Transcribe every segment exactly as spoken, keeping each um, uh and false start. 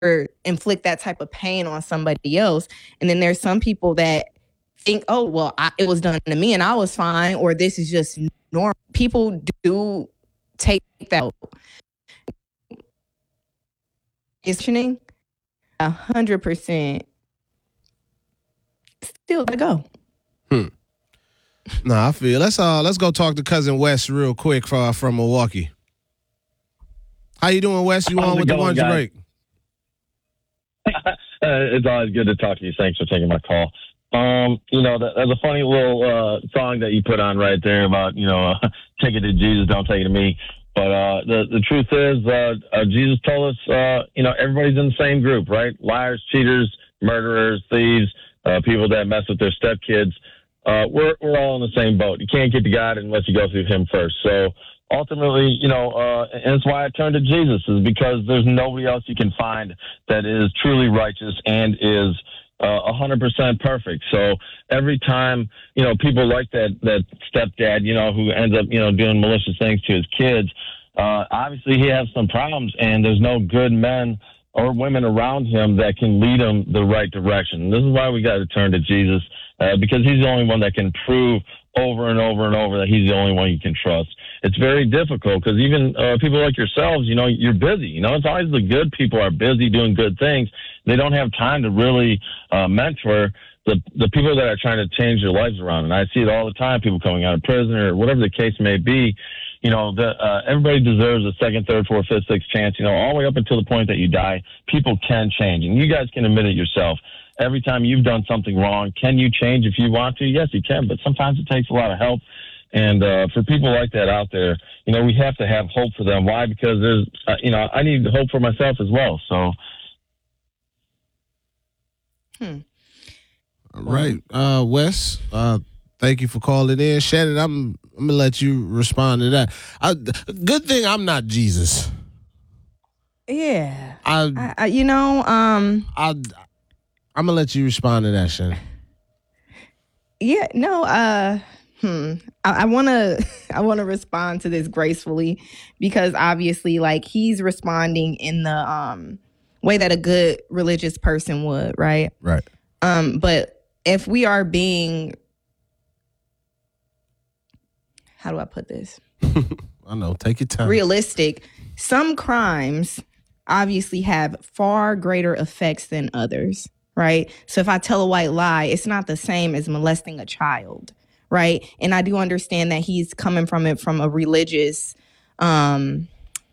inflict that type of pain on somebody else. And then there's some people that think, oh, well, I, it was done to me and I was fine, or this is just normal. People do take that conditioning a hundred percent. Still gotta go. Hmm. No, I feel. Let's uh, let's go talk to cousin Wes real quick for, from Milwaukee. How you doing, Wes? You How's on with the going, lunch break? uh, it's always good to talk to you. Thanks for taking my call. Um, you know, that, that's a funny little uh, song that you put on right there about, you know, uh, take it to Jesus, don't take it to me. But uh, the the truth is, uh, uh, Jesus told us, uh, you know, everybody's in the same group, right? Liars, cheaters, murderers, thieves, uh, people that mess with their stepkids. Uh, we're we're all in the same boat. You can't get to God unless you go through Him first. So ultimately, you know, uh, and that's why I turned to Jesus, is because there's nobody else you can find that is truly righteous and is uh, one hundred percent perfect. So every time, you know, people like that that stepdad, you know, who ends up, you know, doing malicious things to his kids, uh, obviously he has some problems, and there's no good men or women around him that can lead him the right direction. This is why we got to turn to Jesus, uh, because he's the only one that can prove over and over and over that he's the only one you can trust. It's very difficult because even uh, people like yourselves, you know, you're busy. You know, it's always the good people are busy doing good things. They don't have time to really uh, mentor the the people that are trying to change their lives around. And I see it all the time, people coming out of prison or whatever the case may be. You know, the, uh, everybody deserves a second, third, fourth, fifth, sixth chance, you know, all the way up until the point that you die. People can change, and you guys can admit it yourself. Every time you've done something wrong, can you change if you want to? Yes, you can, but sometimes it takes a lot of help. And uh, for people like that out there, you know, we have to have hope for them. Why? Because there's, uh, you know, I need hope for myself as well. So. Hmm. All right, uh, Wes, uh, thank you for calling in. Shannon, I'm, I'm going to let you respond to that. I, good thing I'm not Jesus. Yeah. I, I, I you know, um, I, I'm going to let you respond to that, Shannon. Yeah, no, uh, hmm. I want to, I want to respond to this gracefully, because obviously, like, he's responding in the um way that a good religious person would, right? Right. Um, but if we are being, how do I put this? I know, take your time. Realistic. Some crimes obviously have far greater effects than others, right? So if I tell a white lie, it's not the same as molesting a child, right? And I do understand that he's coming from it from a religious, um,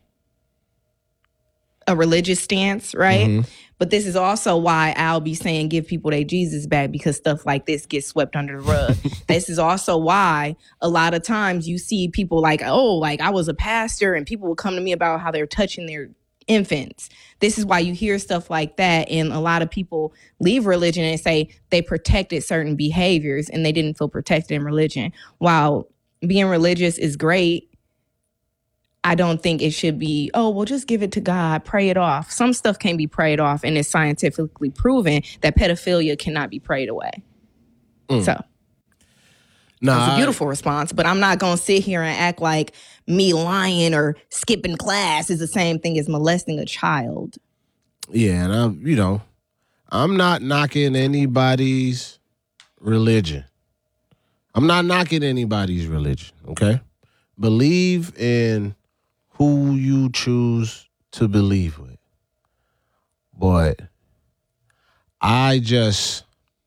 a religious stance, right? Mm-hmm. But this is also why I'll be saying give people their Jesus back, because stuff like this gets swept under the rug. This is also why a lot of times you see people like, oh, like I was a pastor, and people will come to me about how they're touching their infants. This is why you hear stuff like that. And a lot of people leave religion and say they protected certain behaviors and they didn't feel protected in religion. While being religious is great, I don't think it should be, oh, well, just give it to God, pray it off. Some stuff can be prayed off, and it's scientifically proven that pedophilia cannot be prayed away. Mm. So nah, it's a beautiful I, response, but I'm not going to sit here and act like me lying or skipping class is the same thing as molesting a child. Yeah, and I'm, you know, I'm not knocking anybody's religion. I'm not knocking anybody's religion, okay? Believe in who you choose to believe with. But I just,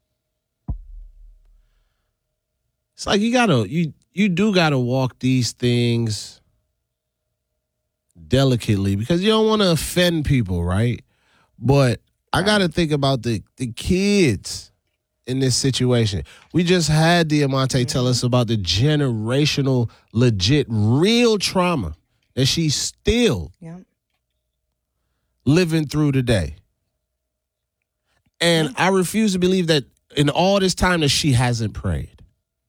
it's like you gotta, you you do gotta walk these things delicately, because you don't want to offend people, right? But I gotta think about the the kids in this situation. We just had Diamante tell us about the generational, legit, real trauma that she's still yeah. living through today. And yeah. I refuse to believe that in all this time that she hasn't prayed.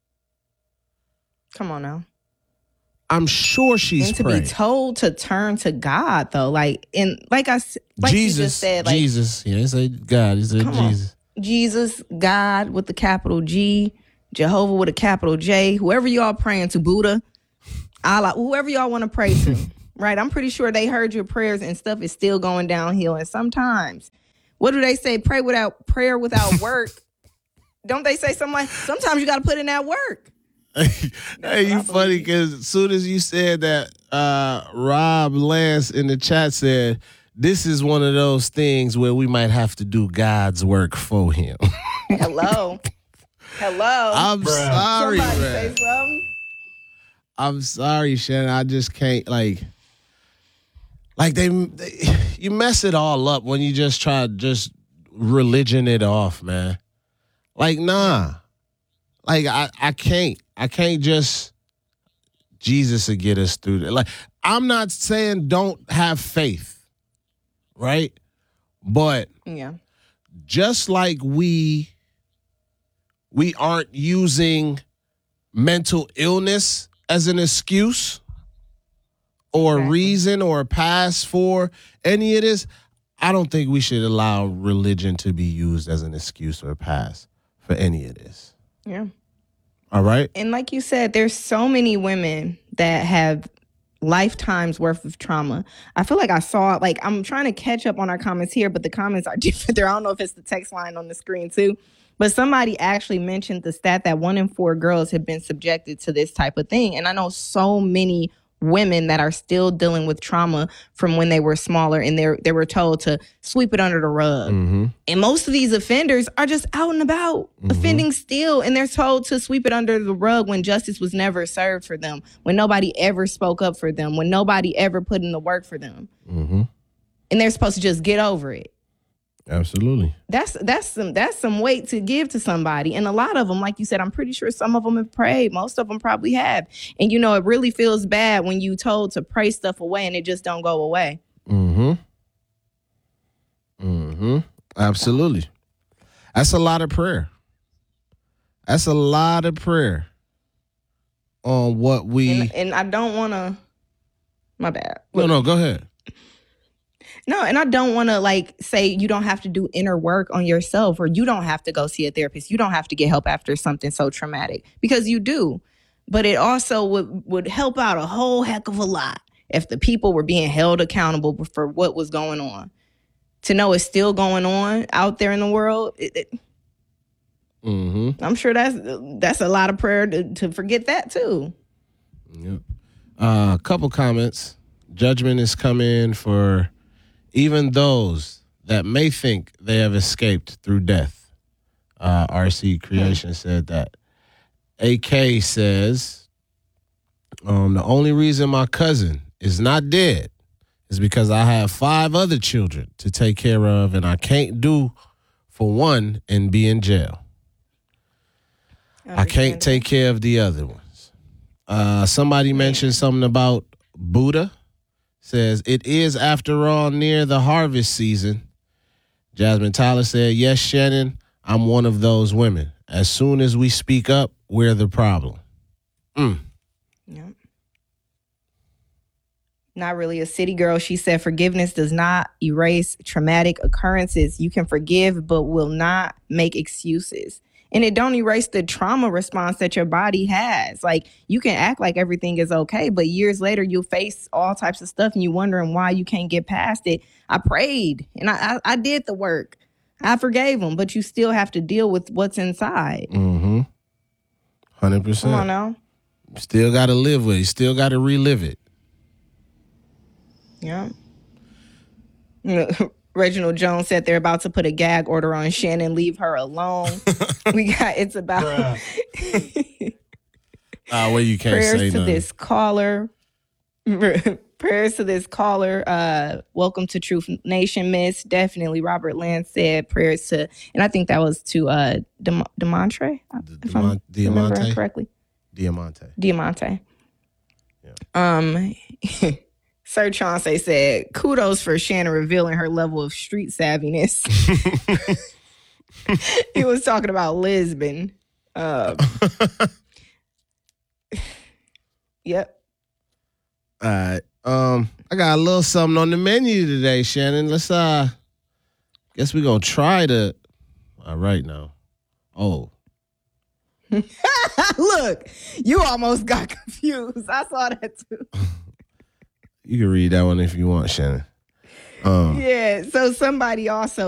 Come on now. I'm sure she's and to prayed. be told to turn to God, though, like in like I like Jesus, you just said, like, Jesus. Yeah, he said God. He said Jesus. On. Jesus, God with the capital G, Jehovah with a capital J, whoever y'all praying to, Buddha, Allah, whoever y'all want to pray to. right? I'm pretty sure they heard your prayers and stuff is still going downhill. And sometimes, what do they say? Pray without prayer without work. Don't they say something like, sometimes you got to put in that work? Hey, you funny because as soon as you said that, uh, Rob Lance in the chat said, this is one of those things where we might have to do God's work for him. Hello. Hello. I'm Bruh. sorry, Somebody man. say something. I'm sorry, Shannon. I just can't, like, like they, they, you mess it all up when you just try to just religion it off, man. Like, nah. Like, I, I can't. I can't just, Jesus will get us through that. Like, I'm not saying don't have faith, right? But Yeah. just like we, we aren't using mental illness as an excuse or Exactly. reason or pass for any of this, I don't think we should allow religion to be used as an excuse or pass for any of this. Yeah. All right? And like you said, there's so many women that have lifetimes worth of trauma. I feel like I saw, like, I'm trying to catch up on our comments here, but the comments are different there. I don't know if it's the text line on the screen too, but somebody actually mentioned the stat that one in four girls have been subjected to this type of thing. And I know so many women that are still dealing with trauma from when they were smaller and they they were told to sweep it under the rug. Mm-hmm. And most of these offenders are just out and about, Mhm. offending still, and they're told to sweep it under the rug when justice was never served for them, when nobody ever spoke up for them, when nobody ever put in the work for them. Mm-hmm. And they're supposed to just get over it. Absolutely. That's that's some that's some weight to give to somebody. And a lot of them, like you said, I'm pretty sure some of them have prayed. Most of them probably have. And you know, it really feels bad when you told to pray stuff away and it just don't go away. Mm-hmm. Mm-hmm. Absolutely. That's a lot of prayer. That's a lot of prayer on what we... And, and I don't want to... My bad. No, no, go ahead. No, and I don't want to like say you don't have to do inner work on yourself or you don't have to go see a therapist. You don't have to get help after something so traumatic because you do. But it also would, would help out a whole heck of a lot if the people were being held accountable for what was going on. To know it's still going on out there in the world, it, it, Mm-hmm. I'm sure that's that's a lot of prayer to, to forget that too. Yep. Uh, a couple comments. Judgment is coming for even those that may think they have escaped through death. Uh, R C Creation hmm. said that. A K says, um, the only reason my cousin is not dead is because I have five other children to take care of, and I can't do for one and be in jail. I can't take care of the other ones. Uh, somebody mentioned something about Buddha. Says, it is, after all, near the harvest season. Jasmine Tyler said, yes, Shannon, I'm one of those women. As soon as we speak up, we're the problem. Mm. Yep. Not really a city girl. She said, forgiveness does not erase traumatic occurrences. You can forgive, but will not make excuses. And it don't erase the trauma response that your body has. Like, you can act like everything is okay, but years later, you'll face all types of stuff and you're wondering why you can't get past it. I prayed and I, I, I did the work. I forgave them, but you still have to deal with what's inside. Mm-hmm. one hundred percent. Come on now. Still got to live with it. Still got to relive it. Yeah. Reginald Jones said they're about to put a gag order on Shannon. Leave her alone. We got, it's about uh, well, you can't prayers say to nothing. this caller. Prayers to this caller. Uh, welcome to Truth Nation, Miss. Definitely, Robert Land said prayers to, and I think that was to uh, Dem- Demontre, if I'm remembering correctly. Diamante. Diamante. Yeah. Um. Sir Chauncey said, kudos for Shannon revealing her level of street savviness. He was talking about Lisbon. Uh, yep. All right. Um, I got a little something on the menu today, Shannon. Let's uh guess we're gonna try to all right now. Oh. Look, you almost got confused. I saw that too. You can read that one if you want, Shannon. Um, Yeah. So somebody also